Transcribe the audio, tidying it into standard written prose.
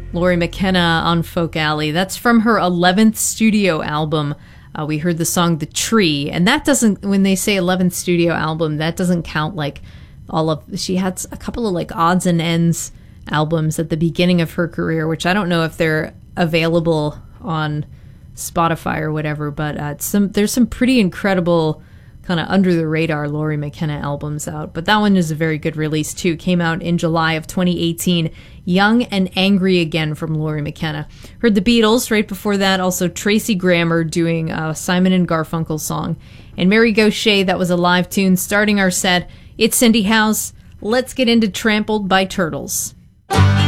Lori McKenna on Folk Alley. That's from her 11th studio album. We heard the song The Tree, and that doesn't, when they say 11th studio album, that doesn't count like she had a couple of like odds and ends albums at the beginning of her career, which I don't know if they're available on Spotify or whatever, but there's some pretty incredible kind of under the radar Lori McKenna albums out. But that one is a very good release too. Came out in July of 2018. Young and Angry Again from Lori McKenna. Heard the Beatles right before that. Also Tracy Grammer doing a Simon and Garfunkel song. And Mary Gauthier, that was a live tune. Starting our set, it's Cindy House. Let's get into Trampled by Turtles.